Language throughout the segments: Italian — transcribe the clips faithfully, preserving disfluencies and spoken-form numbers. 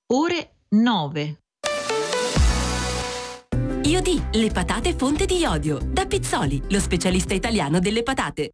ore nove. Iodì, le patate fonte di iodio. Da Pizzoli, lo specialista italiano delle patate.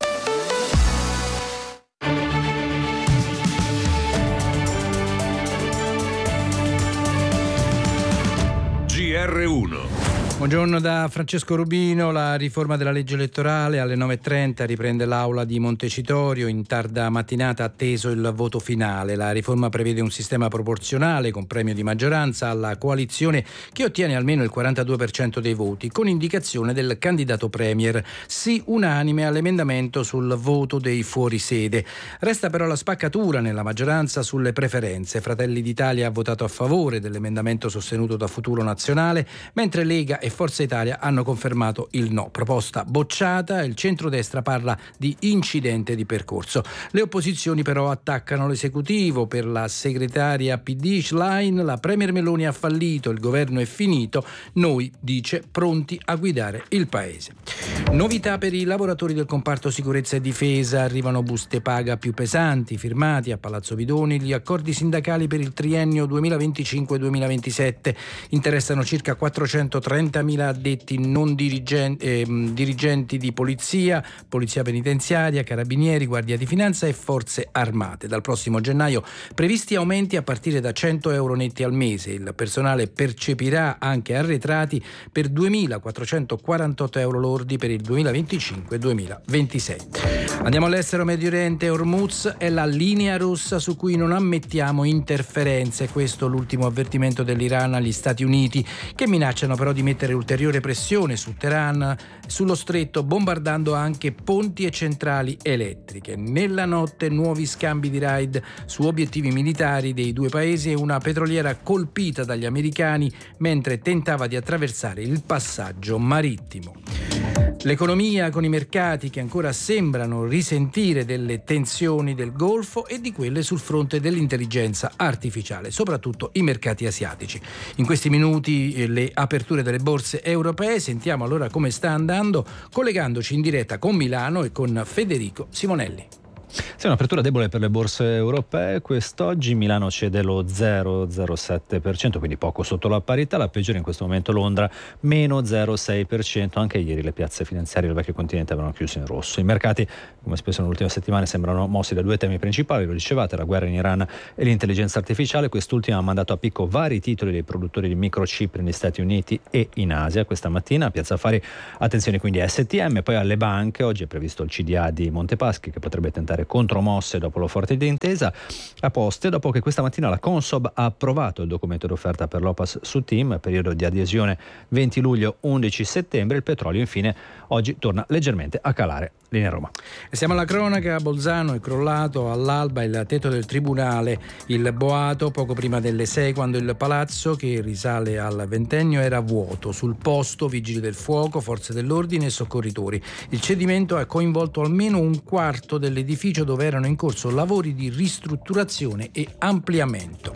G R uno. Buongiorno da Francesco Rubino. La riforma della legge elettorale alle nove e trenta riprende l'aula di Montecitorio. In tarda mattinata atteso il voto finale. La riforma prevede un sistema proporzionale con premio di maggioranza alla coalizione che ottiene almeno il quarantadue per cento dei voti, con indicazione del candidato premier. Sì unanime all'emendamento sul voto dei fuorisede. Resta però la spaccatura nella maggioranza sulle preferenze. Fratelli d'Italia ha votato a favore dell'emendamento sostenuto da Futuro Nazionale, mentre Lega e Forza Italia hanno confermato il no. Proposta bocciata, il centrodestra parla di incidente di percorso. Le opposizioni però attaccano l'esecutivo. Per la segretaria P D Schlein la premier Meloni ha fallito, il governo è finito, noi, dice, pronti a guidare il paese. Novità per i lavoratori del comparto sicurezza e difesa, arrivano buste paga più pesanti, firmati a Palazzo Vidoni gli accordi sindacali per il triennio duemilaventicinque duemilaventisette, interessano circa quattrocentotrentamila addetti non dirigenti, eh, dirigenti di polizia, polizia penitenziaria, carabinieri, guardia di finanza e forze armate. Dal prossimo gennaio previsti aumenti a partire da cento euro netti al mese. Il personale percepirà anche arretrati per duemilaquattrocentoquarantotto euro lordi per il duemilaventicinque duemilaventisette. Andiamo all'estero. Medio Oriente, Hormuz è la linea rossa su cui non ammettiamo interferenze. Questo l'ultimo avvertimento dell'Iran agli Stati Uniti, che minacciano però di mettere ulteriore pressione su Teheran, sullo stretto, bombardando anche ponti e centrali elettriche. Nella notte nuovi scambi di raid su obiettivi militari dei due paesi e una petroliera colpita dagli americani mentre tentava di attraversare il passaggio marittimo. L'economia, con i mercati che ancora sembrano risentire delle tensioni del Golfo e di quelle sul fronte dell'intelligenza artificiale, soprattutto i mercati asiatici. In questi minuti eh, le aperture delle borse europee. Sentiamo allora come sta andando, collegandoci in diretta con Milano e con Federico Simonelli. Sì, un'apertura debole per le borse europee. Quest'oggi Milano cede lo zero virgola zero sette per cento, quindi poco sotto la parità. La peggiore in questo momento Londra, meno zero virgola sei per cento. Anche ieri le piazze finanziarie del vecchio continente avevano chiuso in rosso. I mercati, come spesso nell'ultima settimana, sembrano mossi da due temi principali, lo dicevate, la guerra in Iran e l'intelligenza artificiale. Quest'ultima ha mandato a picco vari titoli dei produttori di microchip negli Stati Uniti e in Asia. Questa mattina a Piazza Affari, attenzione quindi a S T M, poi alle banche. Oggi è previsto il C D A di Montepaschi, che potrebbe tentare contromosse dopo la forte d'intesa. A Poste, dopo che questa mattina la Consob ha approvato il documento d'offerta per l'O P A S su TIM, periodo di adesione venti luglio undici settembre. Il petrolio infine oggi torna leggermente a calare. Linea Roma. E siamo alla cronaca. A Bolzano è crollato all'alba il tetto del tribunale, il boato poco prima delle sei, quando il palazzo, che risale al ventennio, era vuoto. Sul posto vigili del fuoco, forze dell'ordine e soccorritori. Il cedimento ha coinvolto almeno un quarto dell'edificio, dove erano in corso lavori di ristrutturazione e ampliamento.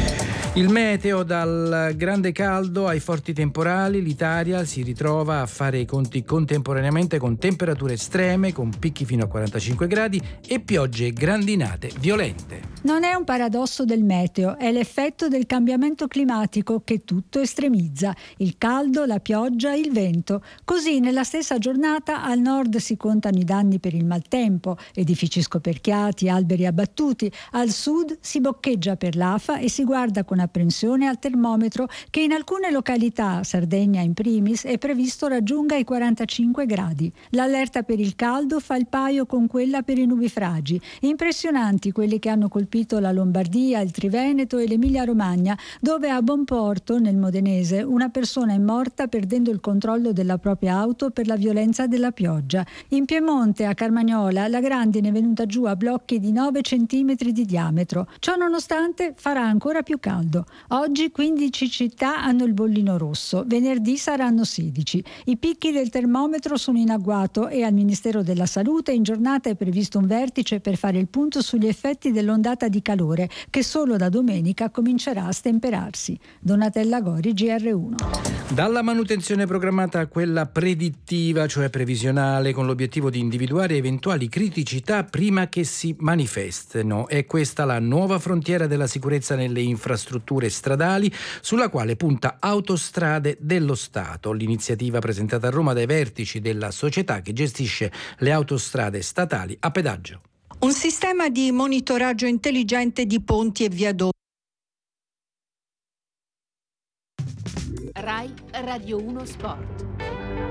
Il meteo, dal grande caldo ai forti temporali, l'Italia si ritrova a fare i conti contemporaneamente con temperature estreme, con picchi fino a quarantacinque gradi e piogge grandinate violente. Non è un paradosso del meteo, è l'effetto del cambiamento climatico che tutto estremizza: il caldo, la pioggia, il vento. Così nella stessa giornata al nord si contano i danni per il maltempo, edifici scoperchiati, alberi abbattuti; al sud si boccheggia per l'afa e si guarda con apprensione al termometro, che in alcune località, Sardegna in primis, è previsto raggiunga i quarantacinque gradi. L'allerta per il caldo fa il paio con quella per i nubifragi. Impressionanti quelli che hanno colpito la Lombardia, il Triveneto e l'Emilia-Romagna, dove a Bonporto, nel Modenese, una persona è morta perdendo il controllo della propria auto per la violenza della pioggia. In Piemonte, a Carmagnola, la grandine è venuta giù a blocchi di nove centimetri di diametro. Ciò nonostante farà ancora più caldo. Oggi quindici città hanno il bollino rosso, venerdì saranno sedici. I picchi del termometro sono in agguato e al Ministero della Salute in giornata è previsto un vertice per fare il punto sugli effetti dell'ondata di calore, che solo da domenica comincerà a stemperarsi. Donatella Gori, G R uno. Dalla manutenzione programmata a quella predittiva, cioè previsionale, con l'obiettivo di individuare eventuali criticità prima che si manifestino. È questa la nuova frontiera della sicurezza nelle infrastrutture. infrastrutture stradali, sulla quale punta Autostrade dello Stato. L'iniziativa presentata a Roma dai vertici della società che gestisce le autostrade statali a pedaggio. Un sistema di monitoraggio intelligente di ponti e viadotti. Rai Radio uno Sport.